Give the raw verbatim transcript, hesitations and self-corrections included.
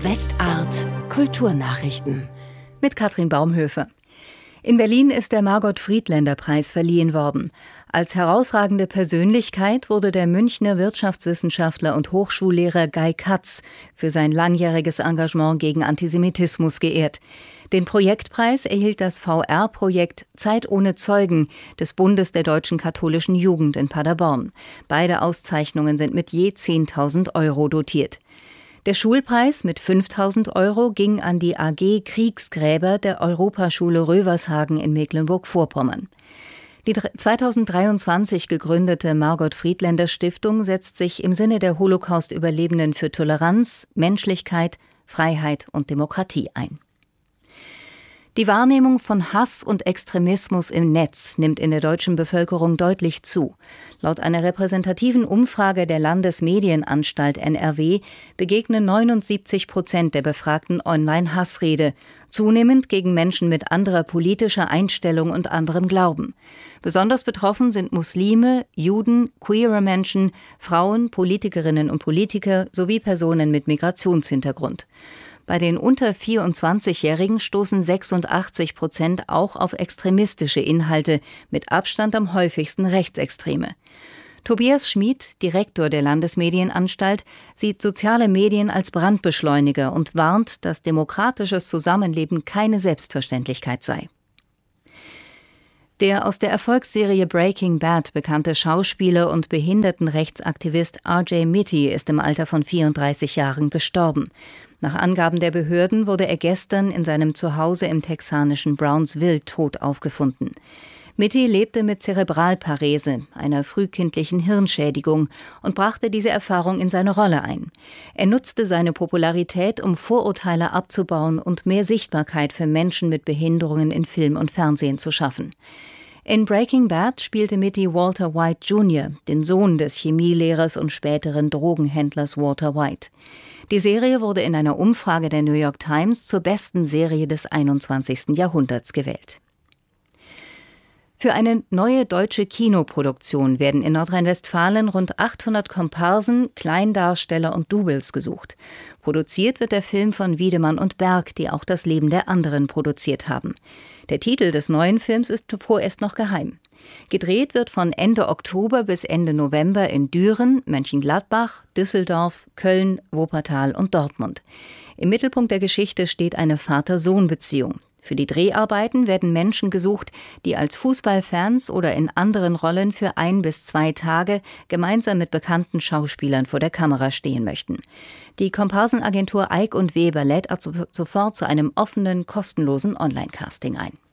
Westart Kulturnachrichten mit Katrin Baumhöfe. In Berlin ist der Margot-Friedländer-Preis verliehen worden. Als herausragende Persönlichkeit wurde der Münchner Wirtschaftswissenschaftler und Hochschullehrer Guy Katz für sein langjähriges Engagement gegen Antisemitismus geehrt. Den Projektpreis erhielt das V R-Projekt Zeit ohne Zeugen des Bundes der deutschen katholischen Jugend in Paderborn. Beide Auszeichnungen sind mit je zehntausend Euro dotiert. Der Schulpreis mit fünftausend Euro ging an die A G Kriegsgräber der Europaschule Rövershagen in Mecklenburg-Vorpommern. Die zweitausenddreiundzwanzig gegründete Margot-Friedländer-Stiftung setzt sich im Sinne der Holocaust-Überlebenden für Toleranz, Menschlichkeit, Freiheit und Demokratie ein. Die Wahrnehmung von Hass und Extremismus im Netz nimmt in der deutschen Bevölkerung deutlich zu. Laut einer repräsentativen Umfrage der Landesmedienanstalt N R W begegnen neunundsiebzig Prozent der Befragten Online-Hassrede, zunehmend gegen Menschen mit anderer politischer Einstellung und anderem Glauben. Besonders betroffen sind Muslime, Juden, queere Menschen, Frauen, Politikerinnen und Politiker sowie Personen mit Migrationshintergrund. Bei den unter vierundzwanzigjährigen stoßen sechsundachtzig Prozent auch auf extremistische Inhalte, mit Abstand am häufigsten Rechtsextreme. Tobias Schmid, Direktor der Landesmedienanstalt, sieht soziale Medien als Brandbeschleuniger und warnt, dass demokratisches Zusammenleben keine Selbstverständlichkeit sei. Der aus der Erfolgsserie Breaking Bad bekannte Schauspieler und Behindertenrechtsaktivist R J Mitte ist im Alter von vierunddreißig Jahren gestorben. Nach Angaben der Behörden wurde er gestern in seinem Zuhause im texanischen Brownsville tot aufgefunden. Mitte lebte mit Zerebralparese, einer frühkindlichen Hirnschädigung, und brachte diese Erfahrung in seine Rolle ein. Er nutzte seine Popularität, um Vorurteile abzubauen und mehr Sichtbarkeit für Menschen mit Behinderungen in Film und Fernsehen zu schaffen. In Breaking Bad spielte Mitte Walter White Junior, den Sohn des Chemielehrers und späteren Drogenhändlers Walter White. Die Serie wurde in einer Umfrage der New York Times zur besten Serie des einundzwanzigsten Jahrhunderts gewählt. Für eine neue deutsche Kinoproduktion werden in Nordrhein-Westfalen rund achthundert Komparsen, Kleindarsteller und Doubles gesucht. Produziert wird der Film von Wiedemann und Berg, die auch das Leben der anderen produziert haben. Der Titel des neuen Films ist vorerst noch geheim. Gedreht wird von Ende Oktober bis Ende November in Düren, Mönchengladbach, Düsseldorf, Köln, Wuppertal und Dortmund. Im Mittelpunkt der Geschichte steht eine Vater-Sohn-Beziehung. Für die Dreharbeiten werden Menschen gesucht, die als Fußballfans oder in anderen Rollen für ein bis zwei Tage gemeinsam mit bekannten Schauspielern vor der Kamera stehen möchten. Die Komparsenagentur Eick und Weber lädt also sofort zu einem offenen, kostenlosen Online-Casting ein.